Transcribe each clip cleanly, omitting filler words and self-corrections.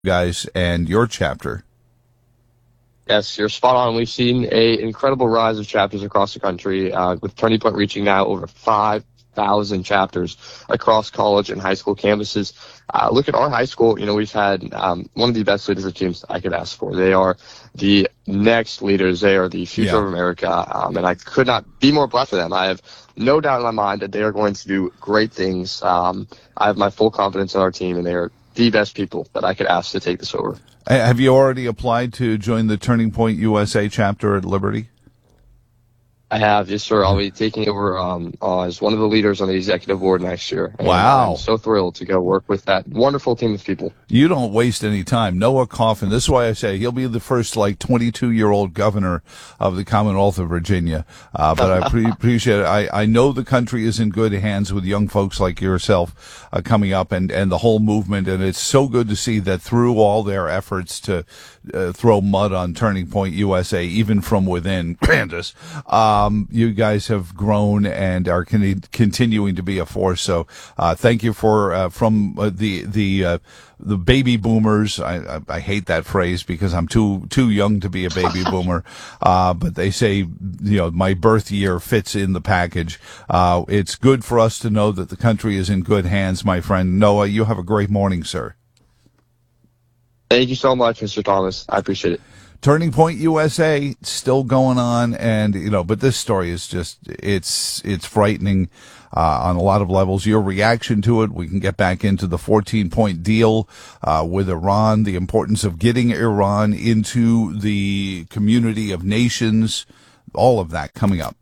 guys and your chapter. Yes, you're spot on. We've seen an incredible rise of chapters across the country, with Turning Point reaching now over 5,000 chapters across college and high school campuses. Look at our high school. We've had one of the best leadership teams I could ask for. They are the next leaders. They are the future of America, and I could not be more blessed for them. I have no doubt in my mind that they are going to do great things. I have my full confidence in our team, and they are the best people that I could ask to take this over. Have you already applied to join the Turning Point USA chapter at Liberty? I have, yes, sir. I'll be taking over as one of the leaders on the executive board next year. And wow. I'm so thrilled to go work with that wonderful team of people. You don't waste any time. Noah Coffin, this is why I say he'll be the first 22-year-old governor of the Commonwealth of Virginia. But I appreciate it. I know the country is in good hands with young folks like yourself coming up and the whole movement. And it's so good to see that through all their efforts to throw mud on Turning Point USA, even from within, Candace, you guys have grown and are continuing to be a force. So thank you for from the baby boomers. I hate that phrase because I'm too young to be a baby boomer. But they say, my birth year fits in the package. It's good for us to know that the country is in good hands, my friend. Noah, you have a great morning, sir. Thank you so much, Mr. Thomas. I appreciate it. Turning Point USA still going on, and but this story is just it's frightening on a lot of levels. Your reaction to it, we can get back into the 14-point deal with Iran, the importance of getting Iran into the community of nations, all of that coming up.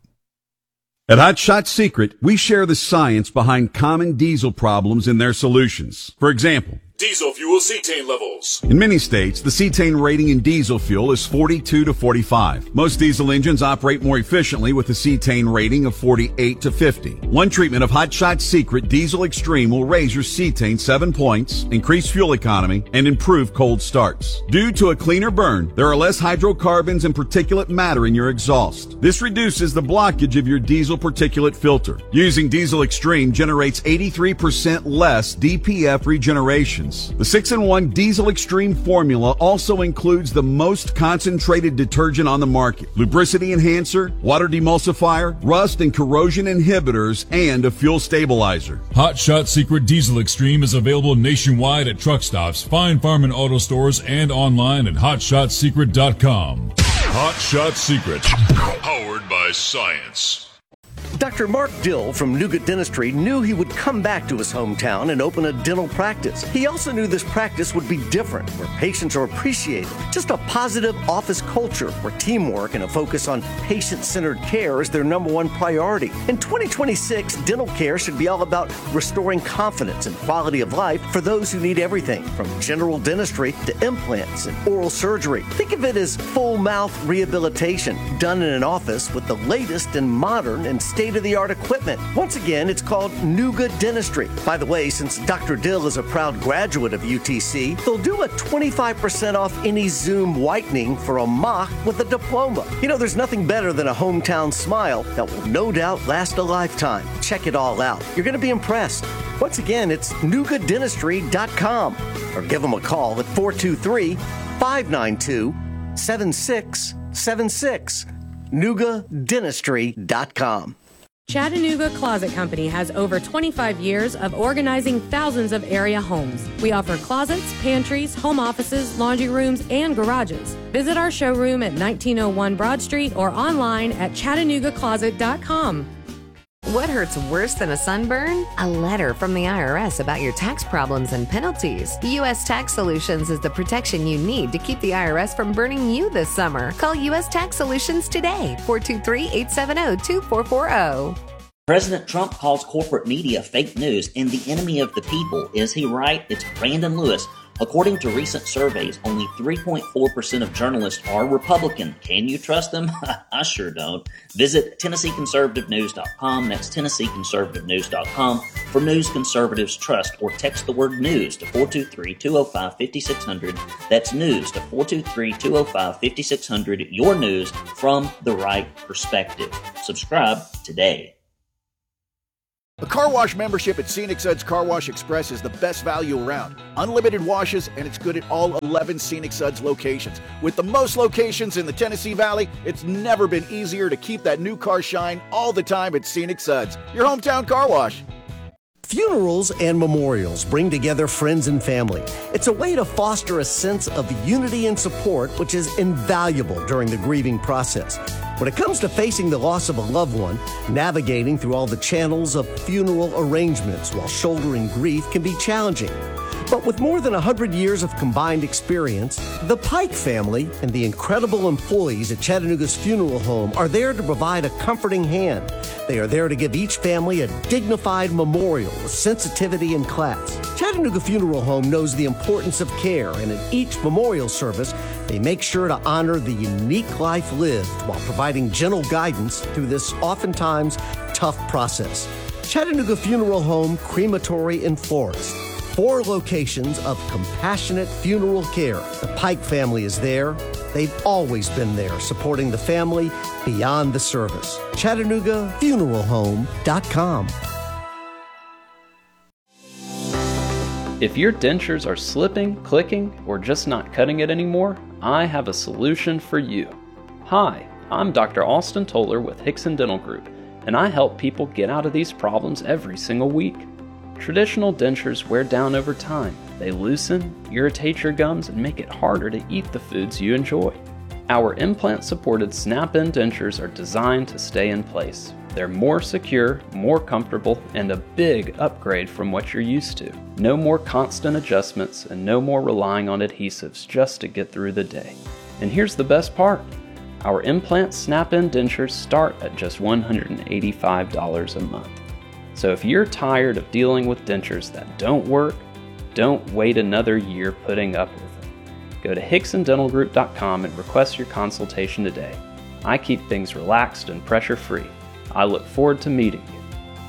At Hot Shot Secret, we share the science behind common diesel problems and their solutions. For example, diesel fuel cetane levels. In many states, the cetane rating in diesel fuel is 42 to 45. Most diesel engines operate more efficiently with a cetane rating of 48 to 50. One treatment of Hot Shot Secret Diesel Extreme will raise your cetane 7 points, increase fuel economy, and improve cold starts. Due to a cleaner burn, there are less hydrocarbons and particulate matter in your exhaust. This reduces the blockage of your diesel particulate filter. Using Diesel Extreme generates 83% less DPF regeneration. The 6-in-1 Diesel Extreme formula also includes the most concentrated detergent on the market, lubricity enhancer, water demulsifier, rust and corrosion inhibitors, and a fuel stabilizer. Hot Shot Secret Diesel Extreme is available nationwide at truck stops, fine farm and auto stores, and online at hotshotsecret.com. Hot Shot Secret, powered by science. Dr. Mark Dill from Nougat Dentistry knew he would come back to his hometown and open a dental practice. He also knew this practice would be different, where patients are appreciated. Just a positive office culture where teamwork and a focus on patient-centered care is their number one priority. In 2026, dental care should be all about restoring confidence and quality of life for those who need everything, from general dentistry to implants and oral surgery. Think of it as full mouth rehabilitation done in an office with the latest and modern and state-of-the-art equipment. Once again, it's called Nougat Dentistry. By the way, since Dr. Dill is a proud graduate of UTC, they'll do a 25% off any Zoom whitening for a mock with a diploma. There's nothing better than a hometown smile that will no doubt last a lifetime. Check it all out. You're going to be impressed. Once again, it's nougatdentistry.com or give them a call at 423-592-7676. nougatdentistry.com. Chattanooga Closet Company has over 25 years of organizing thousands of area homes. We offer closets, pantries, home offices, laundry rooms, and garages. Visit our showroom at 1901 Broad Street or online at ChattanoogaCloset.com. What hurts worse than a sunburn? A letter from the IRS about your tax problems and penalties. U.S. Tax Solutions is the protection you need to keep the IRS from burning you this summer. Call U.S. Tax Solutions today, 423-870-2440. President Trump calls corporate media fake news and the enemy of the people. Is he right? It's Brandon Lewis. According to recent surveys, only 3.4% of journalists are Republican. Can you trust them? I sure don't. Visit TennesseeConservativeNews.com. That's TennesseeConservativeNews.com for news conservatives trust, or text the word news to 423-205-5600. That's news to 423-205-5600. Your news from the right perspective. Subscribe today. A car wash membership at Scenic Suds Car Wash Express is the best value around. Unlimited washes, and it's good at all 11 Scenic Suds locations. With the most locations in the Tennessee Valley, it's never been easier to keep that new car shine all the time at Scenic Suds, your hometown car wash. Funerals and memorials bring together friends and family. It's a way to foster a sense of unity and support, which is invaluable during the grieving process. When it comes to facing the loss of a loved one, navigating through all the channels of funeral arrangements while shouldering grief can be challenging. But with more than 100 years of combined experience, the Pike family and the incredible employees at Chattanooga's funeral home are there to provide a comforting hand. They are there to give each family a dignified memorial with sensitivity and class. Chattanooga Funeral Home knows the importance of care, and in each memorial service, they make sure to honor the unique life lived while providing gentle guidance through this oftentimes tough process. Chattanooga Funeral Home, Crematory, and Florist. 4 locations of compassionate funeral care. The Pike family is there. They've always been there, supporting the family beyond the service. ChattanoogaFuneralHome.com. If your dentures are slipping, clicking, or just not cutting it anymore, I have a solution for you. Hi, I'm Dr. Austin Toller with Hickson Dental Group, and I help people get out of these problems every single week. Traditional dentures wear down over time. They loosen, irritate your gums, and make it harder to eat the foods you enjoy. Our implant-supported snap-in dentures are designed to stay in place. They're more secure, more comfortable, and a big upgrade from what you're used to. No more constant adjustments and no more relying on adhesives just to get through the day. And here's the best part. Our implant snap-in dentures start at just $185 a month. So if you're tired of dealing with dentures that don't work, don't wait another year putting up with them. Go to HicksonDentalGroup.com and request your consultation today. I keep things relaxed and pressure-free. I look forward to meeting you.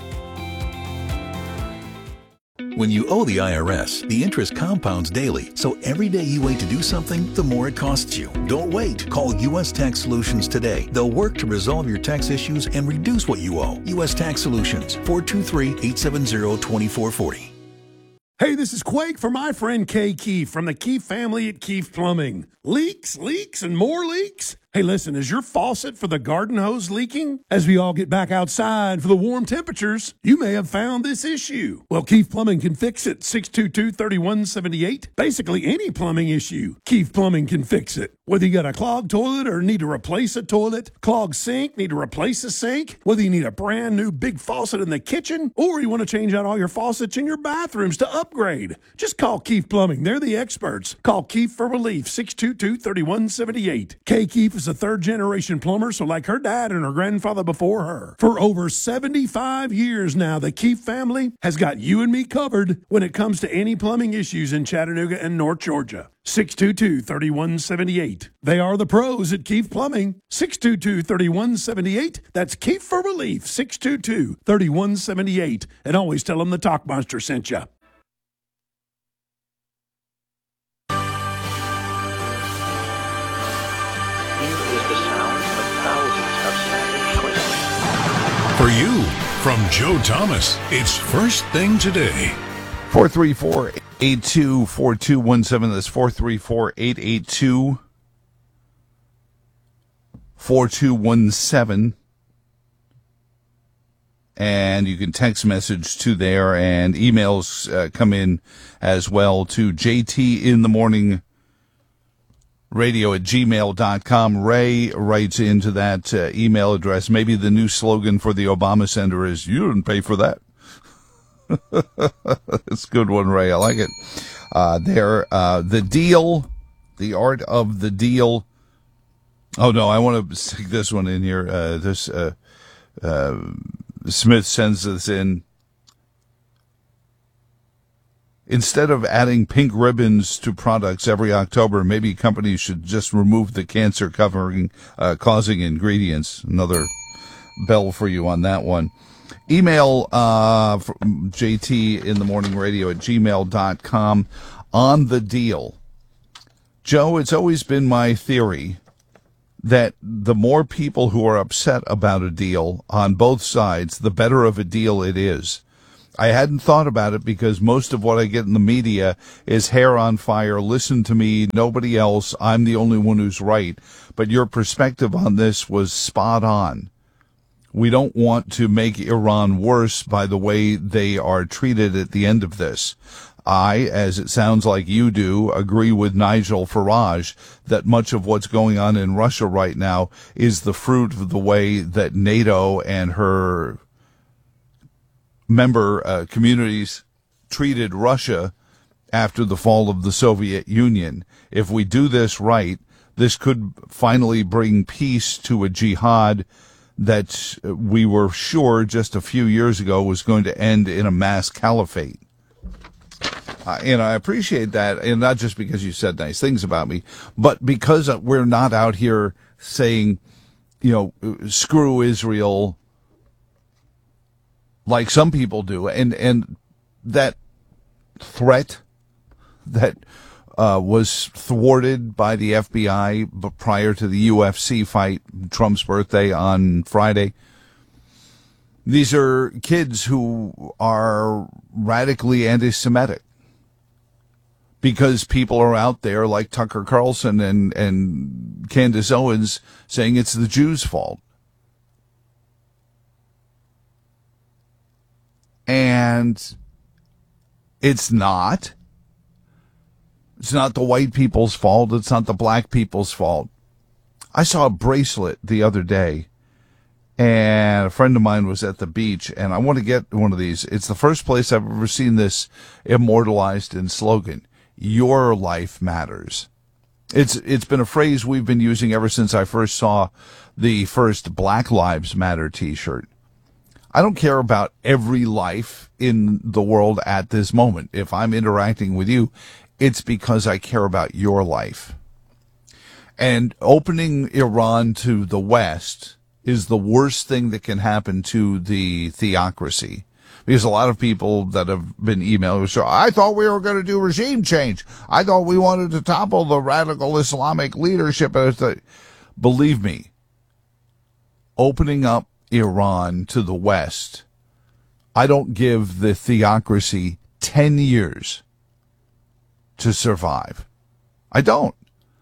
When you owe the IRS, the interest compounds daily, so every day you wait to do something, the more it costs you. Don't wait. Call U.S. Tax Solutions today. They'll work to resolve your tax issues and reduce what you owe. U.S. Tax Solutions, 423-870-2440. Hey, this is Quake for my friend Kay Keefe from the Keefe family at Keefe Plumbing. Leaks, and more leaks? Hey, listen, is your faucet for the garden hose leaking? As we all get back outside for the warm temperatures, you may have found this issue. Well, Keefe Plumbing can fix it. 622-3178. Basically any plumbing issue, Keefe Plumbing can fix it. Whether you got a clogged toilet or need to replace a toilet, clogged sink, need to replace a sink, whether you need a brand new big faucet in the kitchen, or you want to change out all your faucets in your bathrooms to upgrade, just call Keefe Plumbing. They're the experts. Call Keefe for relief. 622-3178. Kay Keefe is a third-generation plumber, so like her dad and her grandfather before her. For over 75 years now, the Keefe family has got you and me covered when it comes to any plumbing issues in Chattanooga and North Georgia. 622-3178. They are the pros at Keefe Plumbing. 622-3178. That's Keefe for relief. 622-3178. And always tell them the Talkmonster sent you. For you, from Joe Thomas, it's First Thing Today. 434-824217. That's 434-882-4217. And you can text message to there, and emails come in as well to jtinthemorningradio at gmail.com. Ray writes into that email address, maybe the new slogan for the Obama Center is, "You didn't pay for that." It's a good one, Ray. I like it. The deal, the art of the deal. Oh, no, I want to stick this one in here. Smith sends this in. Instead of adding pink ribbons to products every October, maybe companies should just remove the cancer causing ingredients. Another bell for you on that one. Email jtinthemorningradio at that the more people who are upset about a deal on both sides, the better of a deal it is. I hadn't thought about it because most of what I get in the media is hair on fire, listen to me, nobody else, I'm the only one who's right. But your perspective on this was spot on. We don't want to make Iran worse by the way they are treated at the end of this. I, as it sounds like you do, agree with Nigel Farage that much of what's going on in Russia right now is the fruit of the way that NATO and her member communities treated Russia after the fall of the Soviet Union. If we do this right, this could finally bring peace to a jihad that we were sure just a few years ago was going to end in a mass caliphate. And I appreciate that, and not just because you said nice things about me, but because we're not out here saying, screw Israel, like some people do, and that threat that was thwarted by the FBI prior to the UFC fight, Trump's birthday on Friday. These are kids who are radically anti-Semitic because people are out there like Tucker Carlson and Candace Owens saying it's the Jews' fault. And it's not. It's not the white people's fault. It's not the black people's fault. I saw a bracelet the other day, and a friend of mine was at the beach, and I want to get one of these. It's the first place I've ever seen this immortalized in slogan. Your life matters. It's been a phrase we've been using ever since I first saw the first Black Lives Matter t-shirt. I don't care about every life in the world at this moment. If I'm interacting with you, it's because I care about your life. And opening Iran to the West is the worst thing that can happen to the theocracy. Because a lot of people that have been emailing, so I thought we were going to do regime change. I thought we wanted to topple the radical Islamic leadership. Believe me, opening up Iran to the West, I don't give the theocracy 10 years to survive. I don't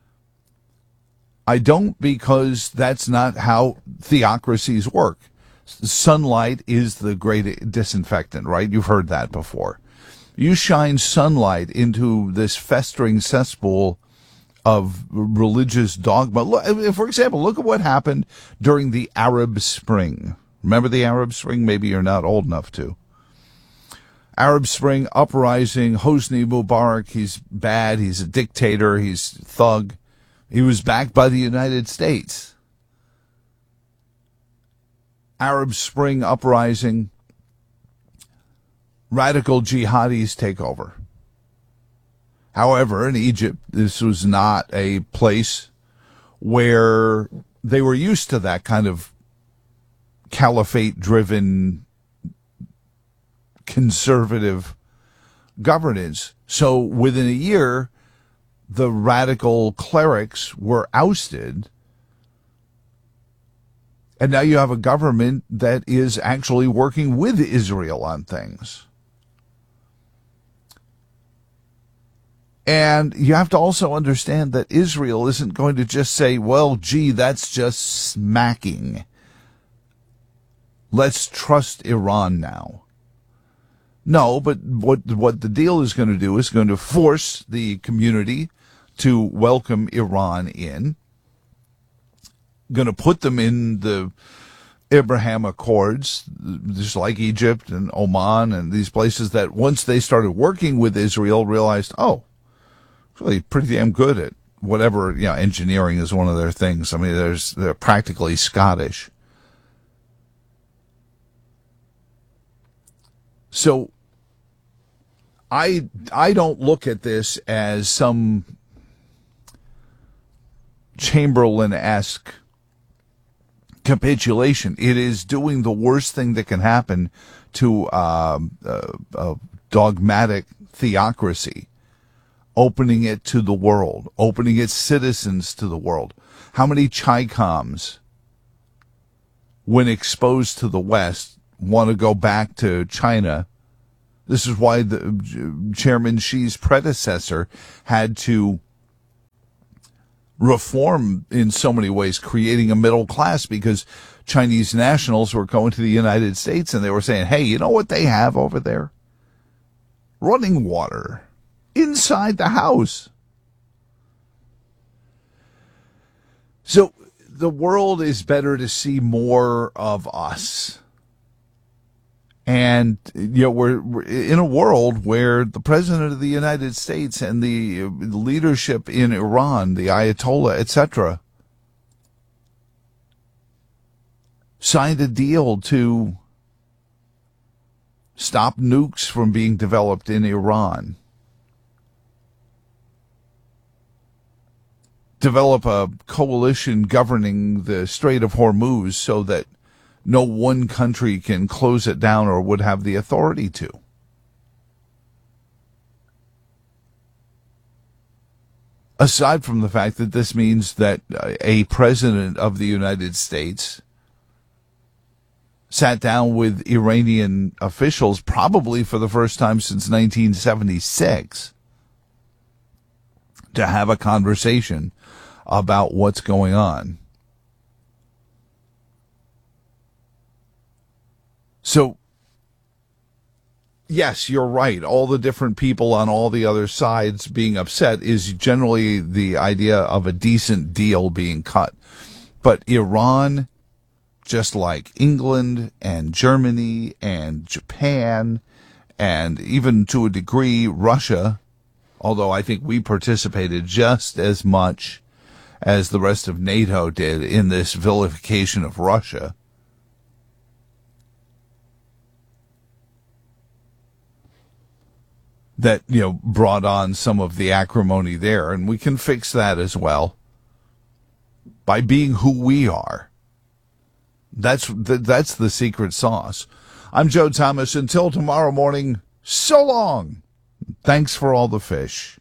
because that's not how theocracies work. Sunlight is the great disinfectant, right? You've heard that before. You shine sunlight into this festering cesspool of religious dogma. Look, for example, look at what happened during the Arab Spring. Remember the Arab Spring? Maybe you're not old enough to. Arab Spring uprising, Hosni Mubarak, he's bad, he's a dictator, he's a thug. He was backed by the United States. Arab Spring uprising, radical jihadis take over. However, in Egypt, this was not a place where they were used to that kind of caliphate-driven conservative governance. So within a year, the radical clerics were ousted. And now you have a government that is actually working with Israel on things. And you have to also understand that Israel isn't going to just say, well, gee, that's just smacking. Let's trust Iran now. No, but what the deal is going to do is going to force the community to welcome Iran in, going to put them in the Abraham Accords, just like Egypt and Oman and these places that once they started working with Israel realized, oh, it's really pretty damn good at whatever, engineering is one of their things. I mean, they're practically Scottish. So I don't look at this as some Chamberlain-esque capitulation. It is doing the worst thing that can happen to a dogmatic theocracy. opening it to the world, opening its citizens to the world. How many Chi-Coms, when exposed to the West, want to go back to China? This is why the Chairman Xi's predecessor had to reform in so many ways, creating a middle class, because Chinese nationals were going to the United States and they were saying, hey, you know what they have over there? Running water inside the house. So the world is better to see more of us. And, we're in a world where the President of the United States and the leadership in Iran, the Ayatollah, etc., signed a deal to stop nukes from being developed in Iran, develop a coalition governing the Strait of Hormuz so that no one country can close it down or would have the authority to. Aside from the fact that this means that a president of the United States sat down with Iranian officials, probably for the first time since 1976, to have a conversation about what's going on. So, yes, you're right. All the different people on all the other sides being upset is generally the idea of a decent deal being cut. But Iran, just like England and Germany and Japan, and even to a degree Russia, although I think we participated just as much as the rest of NATO did in this vilification of Russia, that, brought on some of the acrimony there. And we can fix that as well by being who we are. That's the secret sauce. I'm Joe Thomas. Until tomorrow morning, so long. Thanks for all the fish.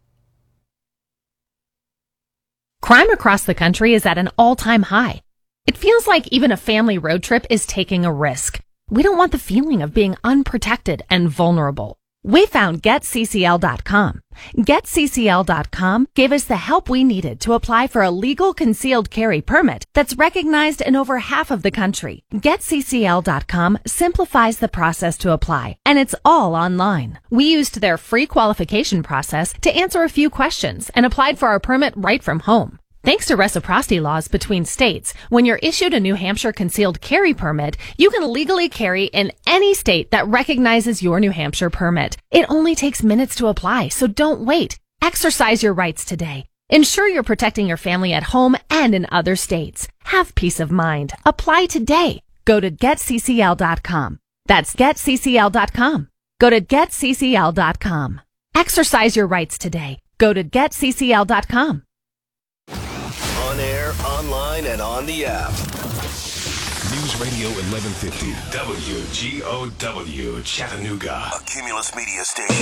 Crime across the country is at an all-time high. It feels like even a family road trip is taking a risk. We don't want the feeling of being unprotected and vulnerable. We found GetCCL.com. GetCCL.com gave us the help we needed to apply for a legal concealed carry permit that's recognized in over half of the country. GetCCL.com simplifies the process to apply, and it's all online. We used their free qualification process to answer a few questions and applied for our permit right from home. Thanks to reciprocity laws between states, when you're issued a New Hampshire concealed carry permit, you can legally carry in any state that recognizes your New Hampshire permit. It only takes minutes to apply, so don't wait. Exercise your rights today. Ensure you're protecting your family at home and in other states. Have peace of mind. Apply today. Go to GetCCL.com. That's GetCCL.com. Go to GetCCL.com. Exercise your rights today. Go to GetCCL.com. On air, online, and on the app. News Radio 1150 WGOW Chattanooga, a Cumulus Media station.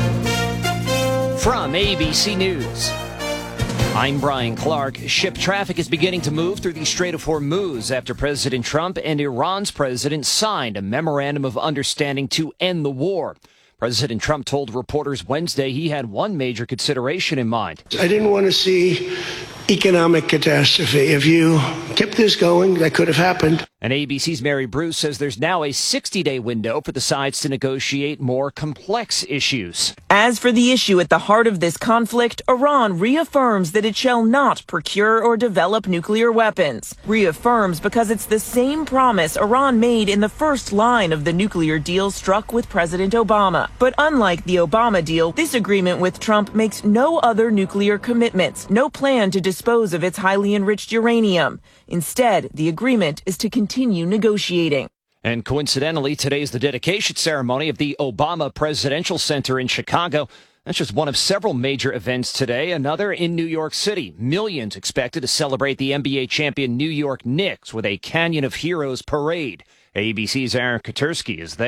From ABC News, I'm Brian Clark. Ship traffic is beginning to move through the Strait of Hormuz after President Trump and Iran's president signed a memorandum of understanding to end the war. President Trump told reporters Wednesday he had one major consideration in mind. I didn't want to see economic catastrophe. If you kept this going, that could have happened. And ABC's Mary Bruce says there's now a 60-day window for the sides to negotiate more complex issues. As for the issue at the heart of this conflict, Iran reaffirms that it shall not procure or develop nuclear weapons. Reaffirms because it's the same promise Iran made in the first line of the nuclear deal struck with President Obama. But unlike the Obama deal, this agreement with Trump makes no other nuclear commitments, no plan to dispose of its highly enriched uranium. Instead, the agreement is to continue negotiating. And coincidentally, today is the dedication ceremony of the Obama Presidential Center in Chicago. That's just one of several major events today. Another in New York City. Millions expected to celebrate the NBA champion New York Knicks with a Canyon of Heroes parade. ABC's Aaron Katursky is there.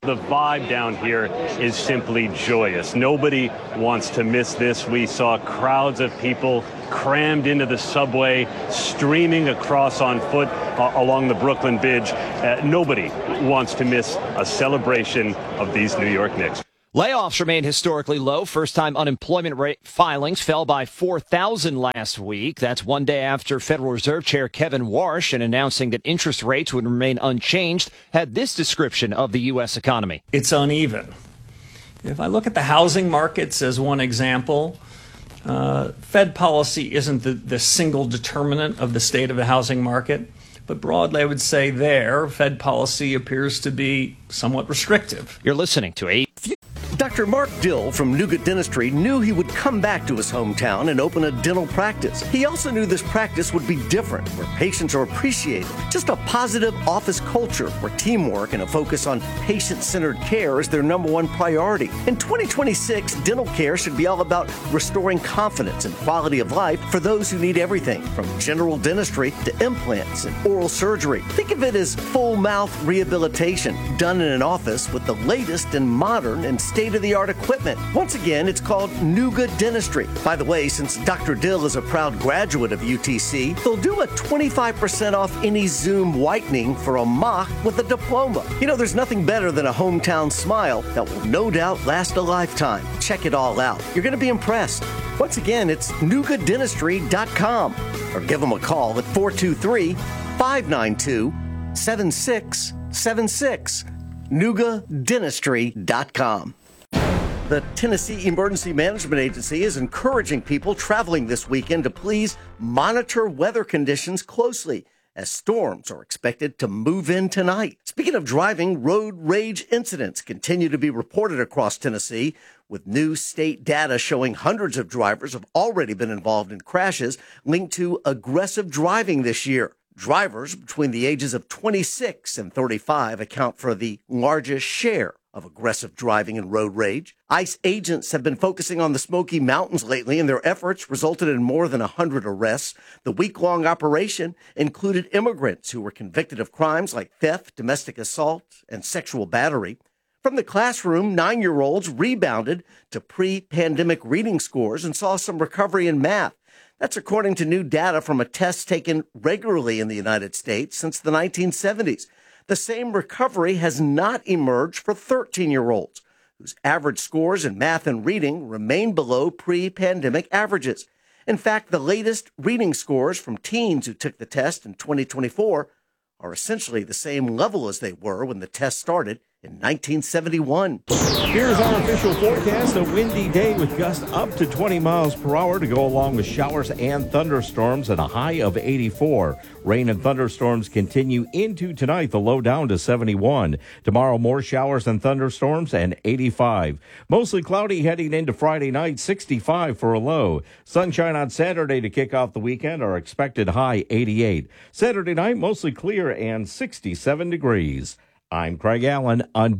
The vibe down here is simply joyous. Nobody wants to miss this. We saw crowds of people crammed into the subway, streaming across on foot along the Brooklyn Bridge. Nobody wants to miss a celebration of these New York Knicks. Layoffs remain historically low. First-time unemployment rate filings fell by 4,000 last week. That's one day after Federal Reserve Chair Kevin Warsh, in announcing that interest rates would remain unchanged, had this description of the U.S. economy. It's uneven. If I look at the housing markets as one example, Fed policy isn't the single determinant of the state of the housing market. But broadly, I would say Fed policy appears to be somewhat restrictive. You're listening to Dr. Mark Dill from Nougat Dentistry knew he would come back to his hometown and open a dental practice. He also knew this practice would be different, where patients are appreciated. Just a positive office culture where teamwork and a focus on patient-centered care is their number one priority. In 2026, dental care should be all about restoring confidence and quality of life for those who need everything from general dentistry to implants and oral surgery. Think of it as full mouth rehabilitation done in an office with the latest and modern and state-of-the-art equipment. Once again, it's called Nougat Dentistry. By the way, since Dr. Dill is a proud graduate of UTC, they'll do a 25% off any Zoom whitening for a mock with a diploma. You know, there's nothing better than a hometown smile that will no doubt last a lifetime. Check it all out. You're going to be impressed. Once again, it's nougatdentistry.com or give them a call at 423-592-7676. nougatdentistry.com. The Tennessee Emergency Management Agency is encouraging people traveling this weekend to please monitor weather conditions closely, as storms are expected to move in tonight. Speaking of driving, road rage incidents continue to be reported across Tennessee, with new state data showing hundreds of drivers have already been involved in crashes linked to aggressive driving this year. Drivers between the ages of 26 and 35 account for the largest share of aggressive driving and road rage. ICE agents have been focusing on the Smoky Mountains lately, and their efforts resulted in more than 100 arrests. The week-long operation included immigrants who were convicted of crimes like theft, domestic assault, and sexual battery. From the classroom, 9-year-olds rebounded to pre-pandemic reading scores and saw some recovery in math. That's according to new data from a test taken regularly in the United States since the 1970s. The same recovery has not emerged for 13-year-olds, whose average scores in math and reading remain below pre-pandemic averages. In fact, the latest reading scores from teens who took the test in 2024 are essentially the same level as they were when the test started in 1971. Here's our official forecast. A windy day with gusts up to 20 miles per hour to go along with showers and thunderstorms at a high of 84. Rain and thunderstorms continue into tonight, the low down to 71. Tomorrow, more showers and thunderstorms and 85. Mostly cloudy heading into Friday night, 65 for a low. Sunshine on Saturday to kick off the weekend, our expected high 88. Saturday night, mostly clear and 67 degrees. I'm Craig Allen on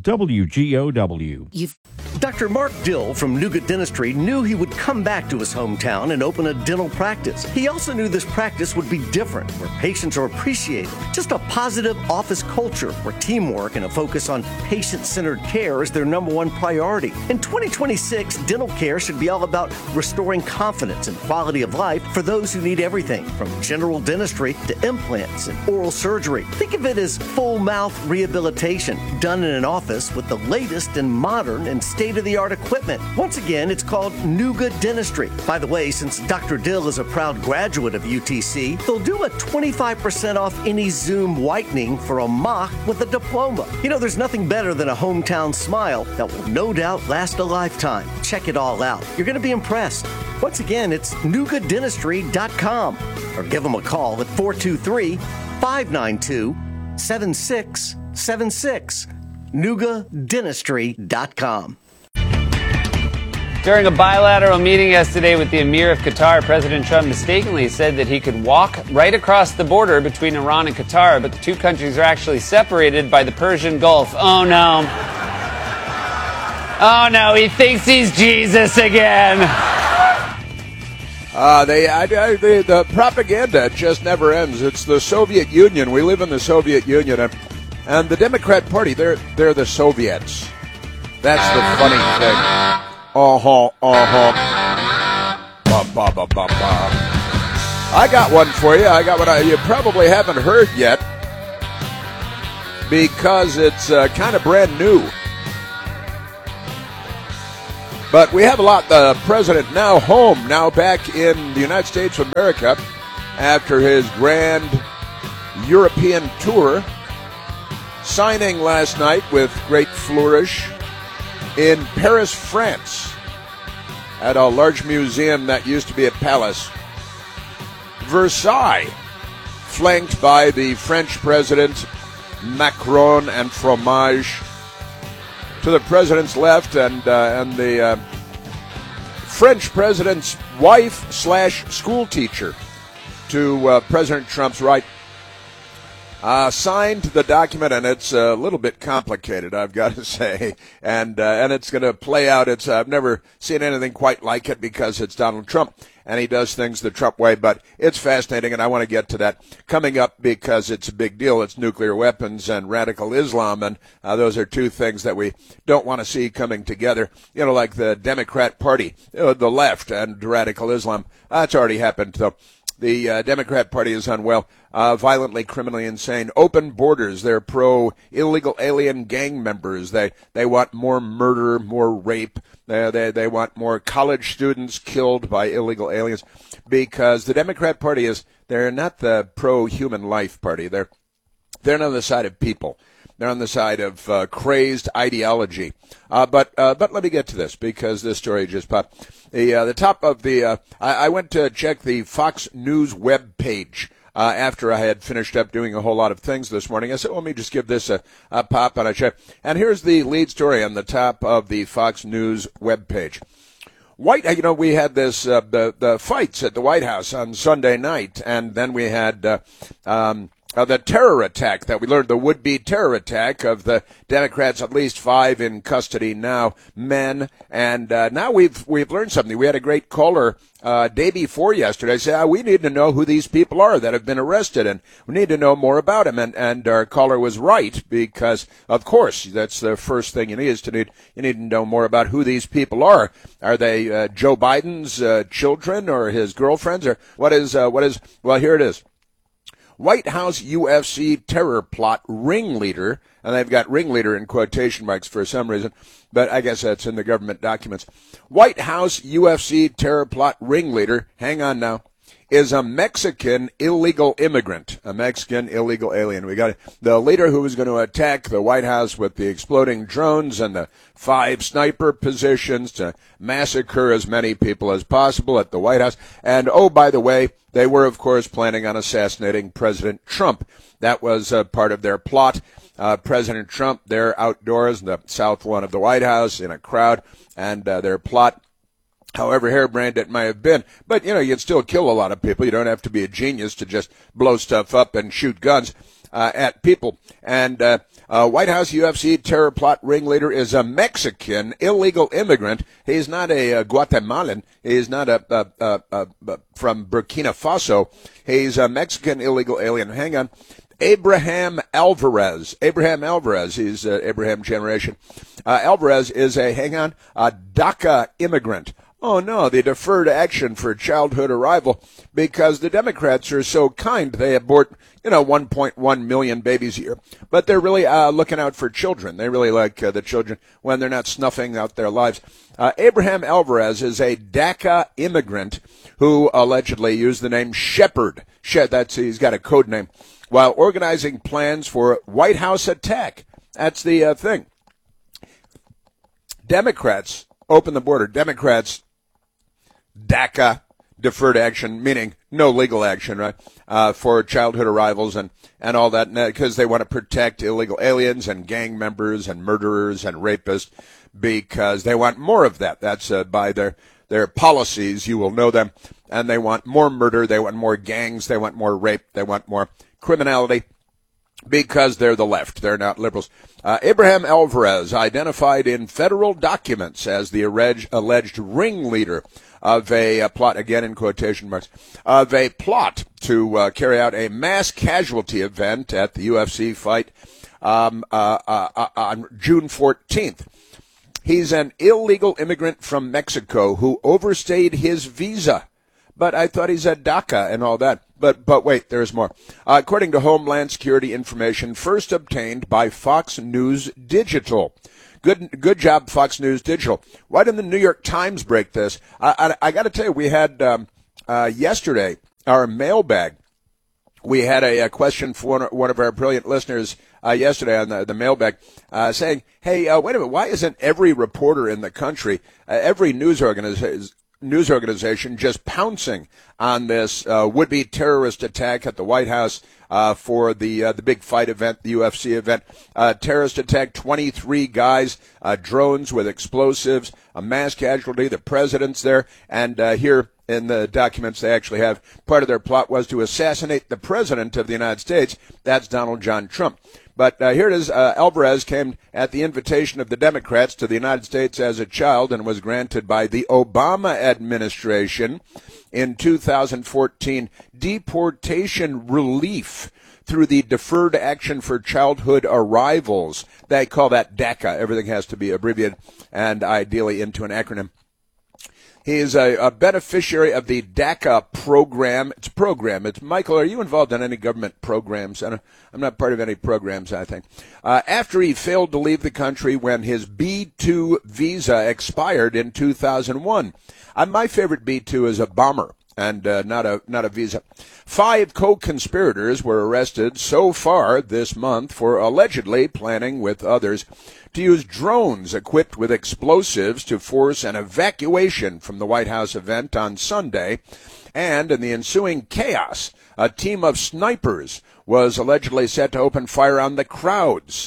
WGOW. Dr. Mark Dill from Nougat Dentistry knew he would come back to his hometown and open a dental practice. He also knew this practice would be different, where patients are appreciated. Just a positive office culture where teamwork and a focus on patient-centered care is their number one priority. In 2026, dental care should be all about restoring confidence and quality of life for those who need everything from general dentistry to implants and oral surgery. Think of it as full mouth rehabilitation done in an office with the latest and modern and state-of-the-art equipment. Once again, it's called Nougat Dentistry. By the way, since Dr. Dill is a proud graduate of UTC, they'll do a 25% off any Zoom whitening for a mock with a diploma. You know, there's nothing better than a hometown smile that will no doubt last a lifetime. Check it all out. You're going to be impressed. Once again, it's nougatdentistry.com or give them a call at 423-592-7676. nougatdentistry.com. During a bilateral meeting yesterday with the Emir of Qatar, President Trump mistakenly said that he could walk right across the border between Iran and Qatar, but the two countries are actually separated by the Persian Gulf. Oh no. Oh no, he thinks he's Jesus again. The propaganda just never ends. It's the Soviet Union. We live in the Soviet Union, and And the Democrat Party, they're the Soviets. That's the funny thing. I got one for you. I got what you probably haven't heard yet because it's kind of brand new. But we have a lot. The president now home, now back in the United States of America after his grand European tour, signing last night with great flourish in Paris, France, at a large museum that used to be a palace. Versailles, flanked by the French president Macron and fromage. To the president's left, and the French president's wife / school teacher to President Trump's right signed the document, and it's a little bit complicated, I've got to say, and it's going to play out. I've never seen anything quite like it because it's Donald Trump, and he does things the Trump way, but it's fascinating, and I want to get to that coming up because it's a big deal. It's nuclear weapons and radical Islam, and those are two things that we don't want to see coming together, like the Democrat Party, the left, and radical Islam. That's already happened, though. The Democrat Party is unwell, violently, criminally insane. Open borders. They're pro-illegal alien gang members. They want more murder, more rape. They want more college students killed by illegal aliens because the Democrat Party they're not the pro-human life party. They're not on the side of people. They're on the side of crazed ideology. But let me get to this because this story just popped. The top of the I went to check the Fox News web page after I had finished up doing a whole lot of things this morning. I said, let me just give this a pop and a check. And here's the lead story on the top of the Fox News web page. We had this the fights at the White House on Sunday night, and then we had the terror attack that we learned, the would-be terror attack of the Democrats, at least 5 in custody now, men. And now we've learned something. We had a great caller day before yesterday say, we need to know who these people are that have been arrested, and we need to know more about them. And our caller was right because, of course, that's the first thing you need to know more about who these people are. Are they Joe Biden's children or his girlfriends, or what is? Well, here it is. White House UFC terror plot ringleader, and they've got ringleader in quotation marks for some reason, but I guess that's in the government documents. White House UFC terror plot ringleader, hang on now, is a Mexican illegal immigrant, a Mexican illegal alien. We got the leader who was going to attack the White House with the exploding drones and the 5 sniper positions to massacre as many people as possible at the White House. And, oh, by the way, they were, of course, planning on assassinating President Trump. That was part of their plot. President Trump, they're outdoors in the south lawn of the White House in a crowd, and their plot, however harebrained it might have been. But, you'd still kill a lot of people. You don't have to be a genius to just blow stuff up and shoot guns at people. And White House UFC terror plot ringleader is a Mexican illegal immigrant. He's not a Guatemalan. He's not from Burkina Faso. He's a Mexican illegal alien. Hang on. Abraham Alvarez. He's Abraham generation. Alvarez is a DACA immigrant. Oh, no, the deferred action for childhood arrival, because the Democrats are so kind. They abort, 1.1 million babies a year. But they're really looking out for children. They really like the children when they're not snuffing out their lives. Abraham Alvarez is a DACA immigrant who allegedly used the name Shepard. He's got a code name, while organizing plans for White House attack. That's the thing. Democrats open the border. Democrats DACA, deferred action, meaning no legal action, right, for childhood arrivals and all that, because they want to protect illegal aliens and gang members and murderers and rapists, because they want more of that. That's by their policies. You will know them. And they want more murder. They want more gangs. They want more rape. They want more criminality, because they're the left. They're not liberals. Abraham Alvarez, identified in federal documents as the alleged ringleader of a plot, again in quotation marks, of a plot to carry out a mass casualty event at the UFC fight on June 14th. He's an illegal immigrant from Mexico who overstayed his visa. But I thought he's at DACA and all that. But wait, there's more. According to Homeland Security information first obtained by Fox News Digital. Good job, Fox News Digital. Why didn't the New York Times break this? I got to tell you, we had yesterday our mailbag. We had a question for one of our brilliant listeners yesterday on the mailbag saying, hey, wait a minute, why isn't every reporter in the country, every news organization just pouncing on this would-be terrorist attack at the White House for the big fight event, the UFC event? Terrorist attack, 23 guys, drones with explosives, a mass casualty, the president's there, and here in the documents they actually have part of their plot was to assassinate the president of the United States. That's Donald John Trump. But here it is. Alvarez came at the invitation of the Democrats to the United States as a child and was granted by the Obama administration in 2014 deportation relief through the Deferred Action for Childhood Arrivals. They call that DACA. Everything has to be abbreviated and ideally into an acronym. He is a beneficiary of the DACA program. It's Michael, are you involved in any government programs? I'm not part of any programs, I think. After he failed to leave the country when his B-2 visa expired in 2001. My favorite B-2 is a bomber and not a visa. 5 co-conspirators were arrested so far this month for allegedly planning with others to use drones equipped with explosives to force an evacuation from the White House event on Sunday. And in the ensuing chaos, a team of snipers was allegedly set to open fire on the crowds.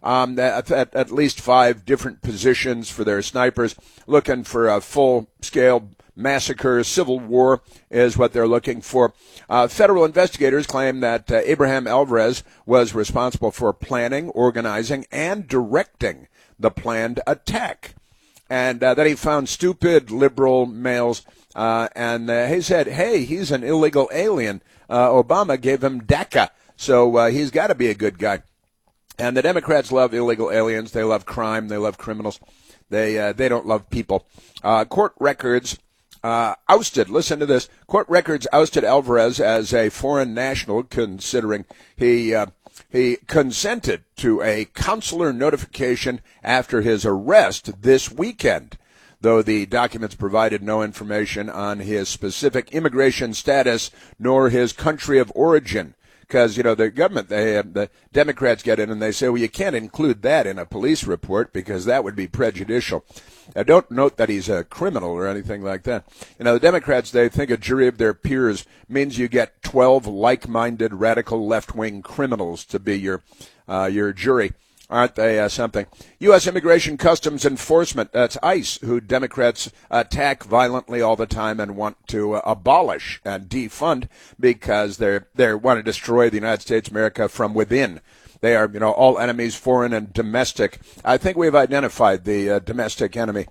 At least 5 different positions for their snipers, looking for a full-scale massacre, civil war is what they're looking for. Federal investigators claim that Abraham Alvarez was responsible for planning, organizing, and directing the planned attack. And that he found stupid liberal males, and he said, hey, he's an illegal alien. Obama gave him DACA, so he's got to be a good guy. And the Democrats love illegal aliens. They love crime. They love criminals. They don't love people. Court records ousted, listen to this, court records ousted Alvarez as a foreign national, considering he consented to a consular notification after his arrest this weekend, though the documents provided no information on his specific immigration status nor his country of origin. Because, the government, the Democrats get in and they say, well, you can't include that in a police report because that would be prejudicial. Now, don't note that he's a criminal or anything like that. The Democrats, they think a jury of their peers means you get 12 like-minded radical left-wing criminals to be your jury. Aren't they something? U.S. Immigration Customs Enforcement, that's ICE, who Democrats attack violently all the time and want to abolish and defund because they want to destroy the United States, America, from within. They are, all enemies, foreign and domestic. I think we've identified the domestic enemy.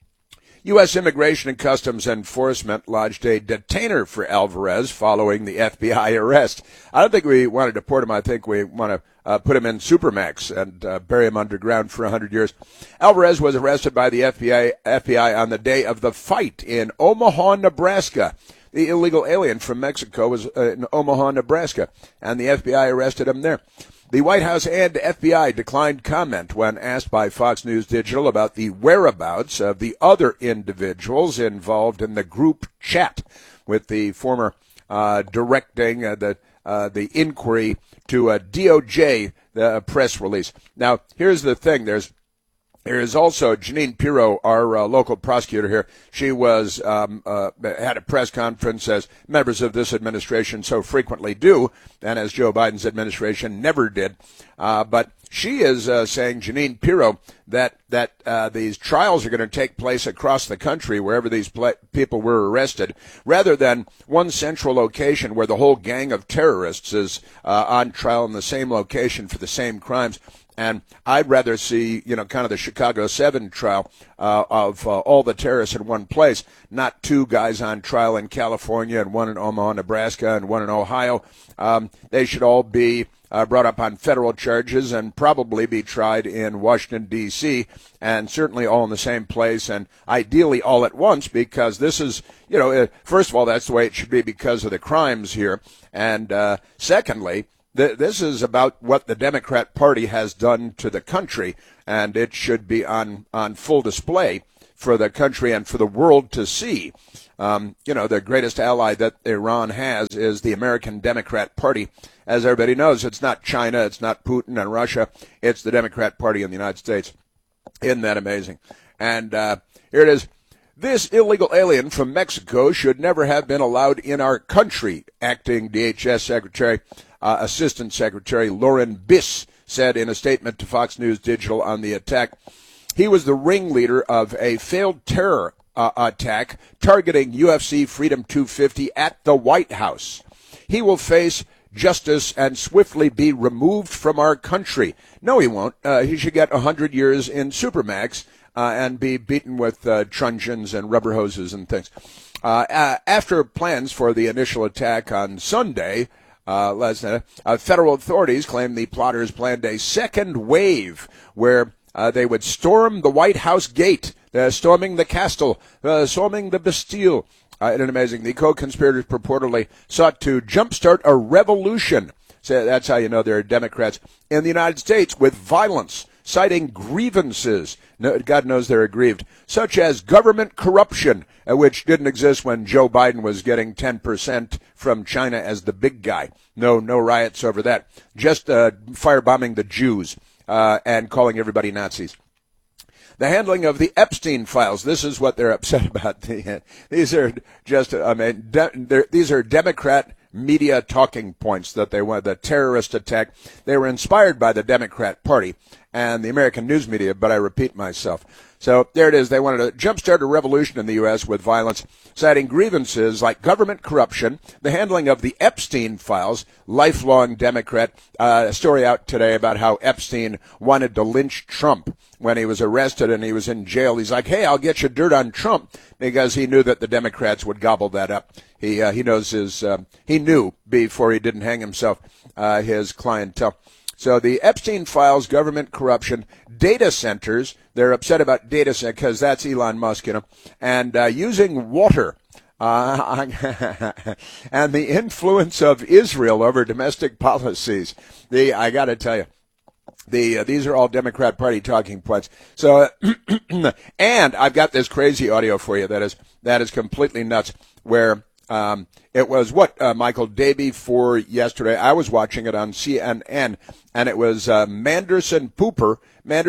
U.S. Immigration and Customs Enforcement lodged a detainer for Alvarez following the FBI arrest. I don't think we want to deport him. I think we want to put him in Supermax and bury him underground for 100 years. Alvarez was arrested by the FBI on the day of the fight in Omaha, Nebraska. The illegal alien from Mexico was in Omaha, Nebraska, and the FBI arrested him there. The White House and FBI declined comment when asked by Fox News Digital about the whereabouts of the other individuals involved in the group chat with the former directing the inquiry to a DOJ press release. Now, here's the thing. There is also Jeanine Pirro, our local prosecutor here. She was had a press conference, as members of this administration so frequently do, and as Joe Biden's administration never did. But she is saying, Jeanine Pirro, that these trials are going to take place across the country wherever these people were arrested, rather than one central location where the whole gang of terrorists is on trial in the same location for the same crimes. And I'd rather see, kind of the Chicago 7 trial of all the terrorists in one place, not two guys on trial in California and one in Omaha, Nebraska, and one in Ohio. They should all be brought up on federal charges and probably be tried in Washington, D.C., and certainly all in the same place and ideally all at once, because this is, first of all, that's the way it should be because of the crimes here. And secondly, this is about what the Democrat Party has done to the country, and it should be on full display for the country and for the world to see. The greatest ally that Iran has is the American Democrat Party. As everybody knows, it's not China, it's not Putin and Russia, it's the Democrat Party in the United States. Isn't that amazing? And here it is. This illegal alien from Mexico should never have been allowed in our country, acting DHS Secretary, Assistant Secretary Lauren Biss said in a statement to Fox News Digital on the attack. He was the ringleader of a failed terror attack targeting UFC Freedom 250 at the White House. He will face justice and swiftly be removed from our country. No, he won't. He should get 100 years in Supermax and be beaten with truncheons and rubber hoses and things. After plans for the initial attack on Sunday, federal authorities claim the plotters planned a second wave where they would storm the White House gate, storming the Castle, storming the Bastille. Isn't it amazing? The co-conspirators purportedly sought to jumpstart a revolution. So that's how you know they're Democrats in the United States with violence, citing grievances. No, God knows they're aggrieved, such as government corruption, which didn't exist when Joe Biden was getting 10% from China as the big guy. No riots over that. Just firebombing the Jews and calling everybody Nazis. The handling of the Epstein files. This is what they're upset about. These are just, these are Democrat media talking points that they want. The terrorist attack. They were inspired by the Democrat Party and the American news media, but I repeat myself. So there it is. They wanted to jumpstart a revolution in the U.S. with violence, citing grievances like government corruption, the handling of the Epstein files, lifelong Democrat. A story out today about how Epstein wanted to lynch Trump when he was arrested and he was in jail. He's like, hey, I'll get you dirt on Trump, because he knew that the Democrats would gobble that up. He knows he knew before he didn't hang himself, his clientele. So the Epstein files, government corruption, data centers. They're upset about data centers because that's Elon Musk, and using water. And the influence of Israel over domestic policies. I got to tell you, these are all Democrat Party talking points. So, and I've got this crazy audio for you that is completely nuts, where it was Michael, day before yesterday. I was watching it on CNN, and it was Manderson Pooper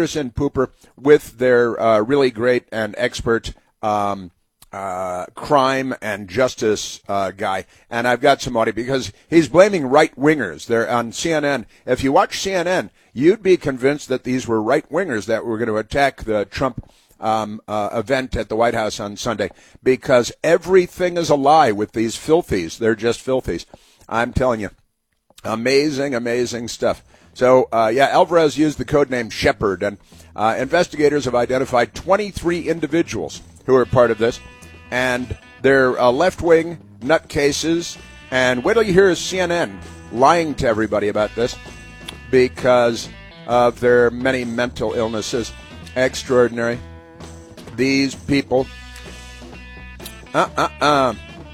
with their really great and expert crime and justice guy. And I've got some audio because he's blaming right-wingers. They're on CNN. If you watch CNN, you'd be convinced that these were right-wingers that were going to attack the Trump event at the White House on Sunday, because everything is a lie with these filthies. They're just filthies. I'm telling you. Amazing, amazing stuff. So, Alvarez used the codename Shepard, and investigators have identified 23 individuals who are part of this, and they're left-wing nutcases. And wait till you hear CNN lying to everybody about this because of their many mental illnesses. Extraordinary. These people, yep,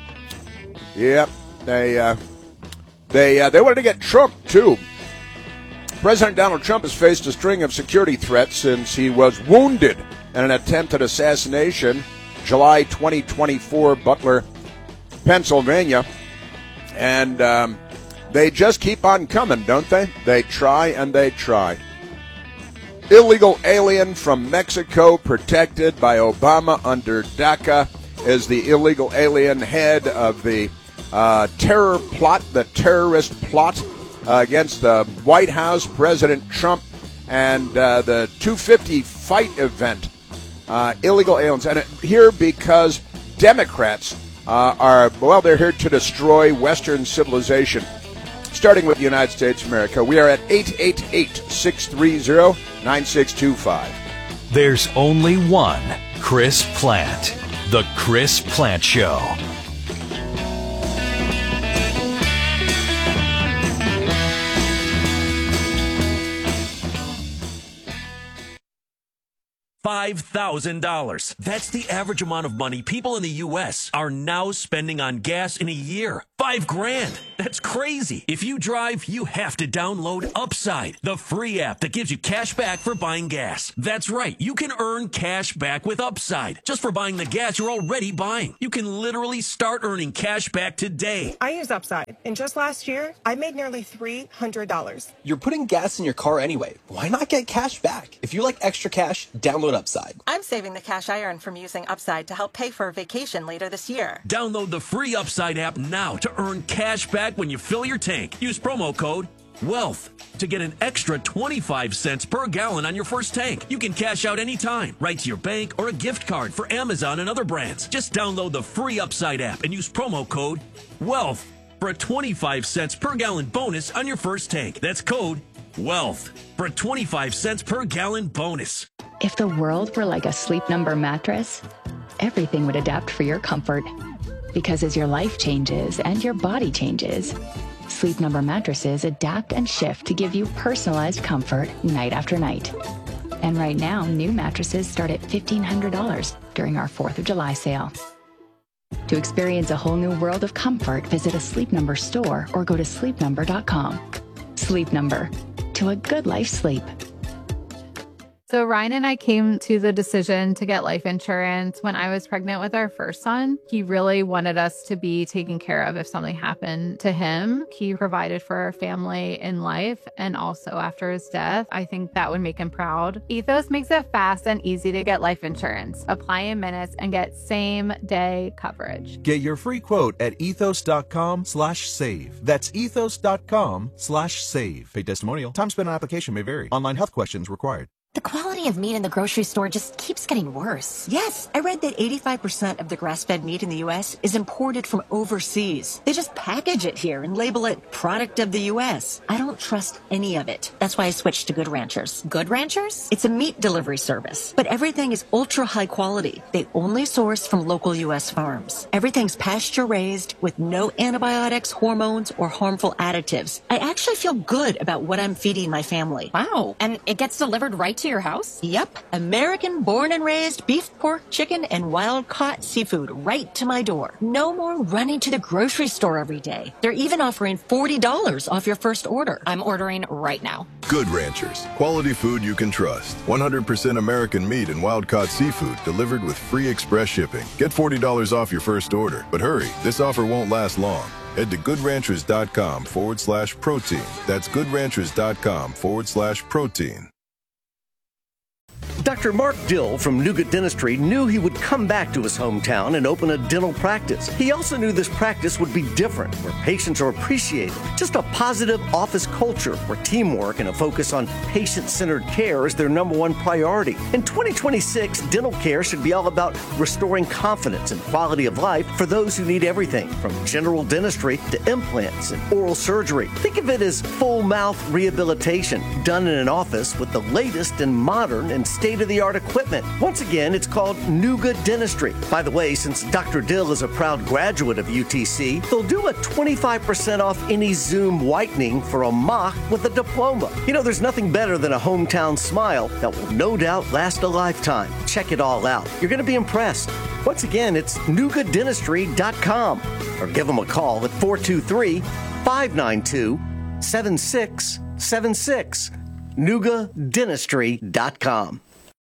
they wanted to get Trump too. President Donald Trump has faced a string of security threats since he was wounded in an attempted assassination, July 2024, Butler, Pennsylvania, and they just keep on coming, don't they? They try and they try. Illegal alien from Mexico protected by Obama under DACA is the illegal alien head of the terror plot, the terrorist plot against the White House, President Trump, and the 250 fight event. Illegal aliens. And here because Democrats they're here to destroy Western civilization. starting with the United States of America. We are at 888-630-9625. There's only one Chris Plant. The Chris Plant Show. $5,000. That's the average amount of money people in the U.S. are now spending on gas in a year. $5,000. That's crazy. If you drive, you have to download Upside, the free app that gives you cash back for buying gas. That's right. You can earn cash back with Upside just for buying the gas you're already buying. You can literally start earning cash back today. I use Upside, and just last year, I made nearly $300. You're putting gas in your car anyway. Why not get cash back? If you like extra cash, download Upside. I'm saving the cash I earn from using Upside to help pay for a vacation later this year. Download the free Upside app now to earn cash back when you fill your tank. Use promo code WEALTH to get an extra 25 cents per gallon on your first tank. You can cash out anytime, right to your bank or a gift card for Amazon and other brands. Just download the free Upside app and use promo code WEALTH for a 25 cents per gallon bonus on your first tank. That's code WEALTH for a 25 cents per gallon bonus. If the world were like a Sleep Number mattress, everything would adapt for your comfort. Because as your life changes and your body changes, Sleep Number mattresses adapt and shift to give you personalized comfort night after night. And right now, new mattresses start at $1,500 during our 4th of July sale. To experience a whole new world of comfort, visit a Sleep Number store or go to sleepnumber.com. Sleep Number. To a good life sleep. So Ryan and I came to the decision to get life insurance when I was pregnant with our first son. He really wanted us to be taken care of if something happened to him. He provided for our family in life and also after his death. I think that would make him proud. Ethos makes it fast and easy to get life insurance. Apply in minutes and get same-day coverage. Get your free quote at ethos.com/save. That's ethos.com/save. Paid testimonial. Time spent on application may vary. Online health questions required. The quality of meat in the grocery store just keeps getting worse. Yes, I read that 85% of the grass-fed meat in the U.S. is imported from overseas. They just package it here and label it product of the U.S. I don't trust any of it. That's why I switched to Good Ranchers. Good Ranchers? It's a meat delivery service, but everything is ultra high quality. They only source from local U.S. farms. Everything's pasture-raised with no antibiotics, hormones, or harmful additives. I actually feel good about what I'm feeding my family. Wow, and it gets delivered right to your house? Yep. American born and raised beef, pork, chicken, and wild-caught seafood right to my door. No more running to the grocery store every day. They're even offering $40 off your first order. I'm ordering right now. Good Ranchers. Quality food you can trust. 100% American meat and wild-caught seafood delivered with free express shipping. Get $40 off your first order. But hurry, this offer won't last long. Head to goodranchers.com/protein. That's goodranchers.com/protein. Dr. Mark Dill from Nougat Dentistry knew he would come back to his hometown and open a dental practice. He also knew this practice would be different, where patients are appreciated. Just a positive office culture where teamwork and a focus on patient-centered care is their number one priority. In 2026, dental care should be all about restoring confidence and quality of life for those who need everything from general dentistry to implants and oral surgery. Think of it as full mouth rehabilitation done in an office with the latest and modern and state-of-the-art equipment. Once again, it's called Nougat Dentistry. By the way, since Dr. Dill is a proud graduate of UTC, they'll do a 25% off any Zoom whitening for a mock with a diploma. You know, there's nothing better than a hometown smile that will no doubt last a lifetime. Check it all out. You're going to be impressed. Once again, it's nougatdentistry.com or give them a call at 423-592-7676. nougatdentistry.com.